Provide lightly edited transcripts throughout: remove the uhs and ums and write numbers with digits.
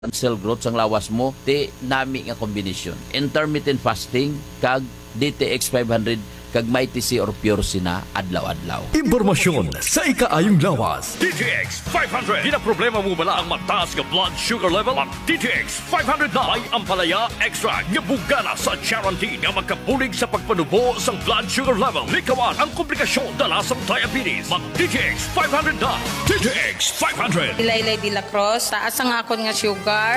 cell growth sang lawas mo, ti nami nga kombinasyon. Intermittent fasting kag DTX 500 kag may TC or pure sina adlaw-adlaw. Impormasyon sa ikaayong lawas. DTX 500. Di na problema mo bala ang mataas nga blood sugar level? Mag DTX 500 na. May ampalaya extract nga bugana sa guarantee nga magkabulig sa pagpanubo sa blood sugar level. Likawan ang komplikasyon dala sa diabetes. Mag DTX 500 na. DTX 500. Ilaylay de la Cruz, taas ang akon nga sugar,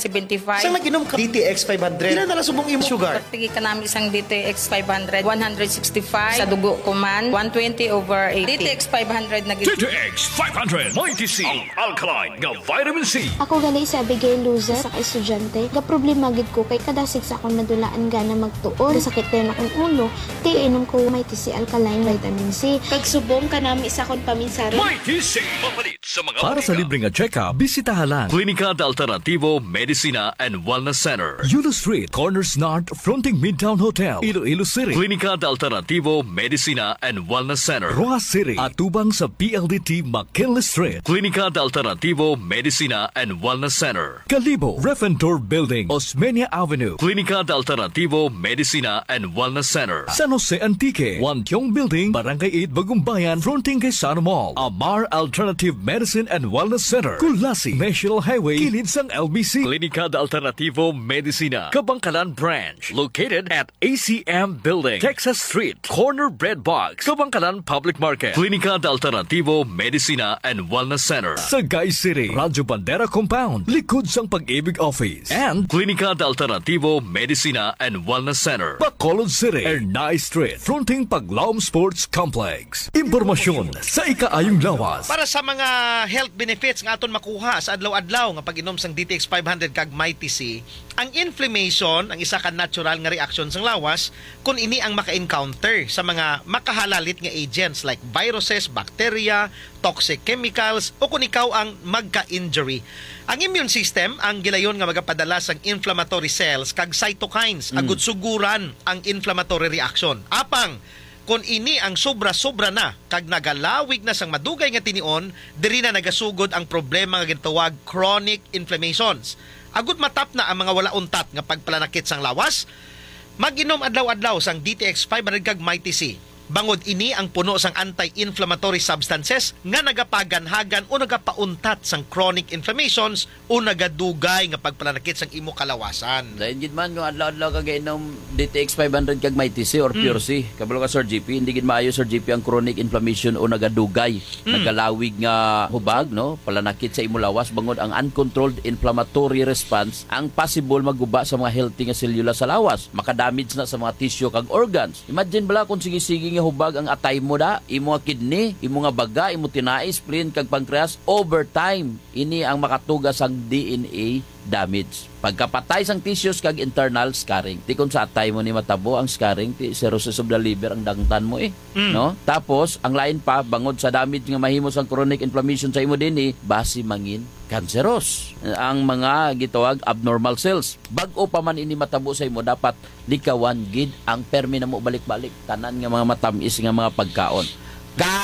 375. Sa nag-inom ka DTX 500, ilan na subong imo sugar? Pagtigi ka namin isang DTX 500, 165. Sa dugo ko man, 120/80. DTX 500 na gito. DTX 500. May TC. Ang alkaline nga vitamin C. Ako gali sa Abigail Luza sa estudyante. Ga problema gid ko kay kadasig sa akong madulaan gana magtuon. Sakit din akong ulo. Ti inom ko may TC alkaline vitamin C. Kag subong ka nami sa akong paminsaro. May TC. Mapalit sa mga Para sa libreng nga check-up, bisitahan Klinika de Alternativo Medicina and Wellness Center. Yulo Street, Corners North, fronting Midtown Hotel, Iloilo City. Klinika de Alternativo Medicina and Wellness Center. Roa City, atubang sa PLDT McKinley Street. Klinika de Alternativo Medicina and Wellness Center. Kalibo, Refentor Building, Osmeña Avenue. Klinika de Alternativo Medicina and Wellness Center. San Jose Antique, Wantiong Building, Barangay 8, Bagumbayan, fronting kay Sano Mall. Amar Alternative Medicine and Wellness Center. Kulasi, National Highway, kilid sang LBC. Klinika de Alternativo Medicina, Kabangkalan Branch, located at ACM Building, Texas Street, Corner Bread Box, Kabangkalan Public Market. Klinika de Alternativo Medicina and Wellness Center. Sagay City, Radyo Bandera Compound, likod sang Pag-ibig Office. And Klinika de Alternativo Medicina and Wellness Center. Bacolod City, Ernay Street, fronting Paglaom Sports Complex. Impormasyon sa ikaayong lawas. Para sa mga health benefits nga aton makuha sa adlaw-adlaw nga pag-inom sang DTX 500 kag Mighty C, ang inflammation ang isa ka natural nga reaction sang lawas kung ini ang maka-encounter sa mga makahalalit nga agents like viruses, bacteria, toxic chemicals o kung ikaw ang magka-injury. Ang immune system ang gilayon nga magapadala sang inflammatory cells kag cytokines agud suguran ang inflammatory reaction. Apang kung ini ang sobra-sobra na kag nagalawig na sang madugay nga tinion, diri na nagasugod ang problema nga gitawag chronic inflammations. Agud matap na ang mga wala untat nga pagpalanakit sang lawas, mag-inom adlaw-adlaw sang DTX 500 kag Mighty C. Bangod ini ang puno sang anti-inflammatory substances nga nagapaganhagan o nagapauntat sang chronic inflammations o nagadugay nga pagpalanakit sang imo kalawasan. Dahil gid man yung adlaw-adlaw kag inom DTX 500 kag may TC or pure C. Kabalo ka Sir GP, hindi gid maayo Sir GP ang chronic inflammation o nagadugay, nagalawig nga hubag, no? Palanakit sa imo lawas bangod ang uncontrolled inflammatory response ang possible maguba sa mga healthy nga selula sa lawas, makadamage na sa mga tissue kag organs. Imagine bala kung sige-sige nga hubag ang atay mo da, imo nga kidney, imo nga baga, imo tinai, spleen kag pancreas, over time ini ang makatugas ang DNA damage. Pagkapatay sang tissues kag internal scarring. Ti kun sa atay mo ni matabo ang scarring, ti cirrhosis of the liver ang dangtan mo no? Tapos ang lain pa bangod sa damage nga mahimo sang chronic inflammation sa imo dinhi, basi mangin cancerous ang mga gitawag abnormal cells. Bag-o pa man ini matabo sa imo, dapat likawan gid ang permi na mo balik-balik tanan nga mga matamis nga mga pagkaon.